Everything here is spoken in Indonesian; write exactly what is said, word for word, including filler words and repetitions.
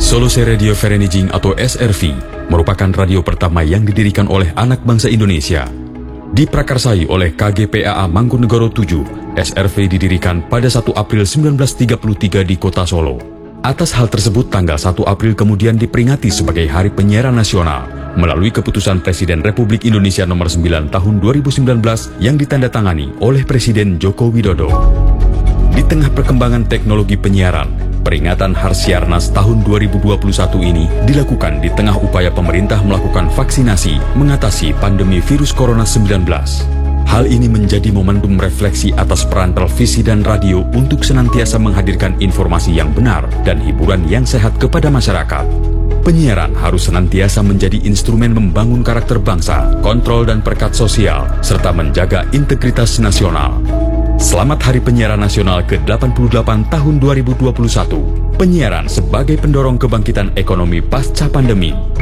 Solose Radio Vereniging atau S R V merupakan radio pertama yang didirikan oleh anak bangsa Indonesia. Diprakarsai oleh K G P A A Mangkunegoro tujuh, S R V didirikan pada satu April seribu sembilan ratus tiga puluh tiga di kota Solo. Atas hal tersebut, tanggal satu April kemudian diperingati sebagai Hari Penyiaran Nasional melalui keputusan Presiden Republik Indonesia nomor sembilan tahun dua ribu sembilan belas yang ditandatangani oleh Presiden Joko Widodo. Di tengah perkembangan teknologi penyiaran, peringatan Harsiarnas tahun dua ribu dua puluh satu ini dilakukan di tengah upaya pemerintah melakukan vaksinasi mengatasi pandemi virus corona sembilan belas. Hal ini menjadi momentum refleksi atas peran televisi dan radio untuk senantiasa menghadirkan informasi yang benar dan hiburan yang sehat kepada masyarakat. Penyiaran harus senantiasa menjadi instrumen membangun karakter bangsa, kontrol dan perekat sosial, serta menjaga integritas nasional. Selamat Hari Penyiaran Nasional ke delapan puluh delapan tahun dua ribu dua puluh satu. Penyiaran sebagai pendorong kebangkitan ekonomi pasca pandemi.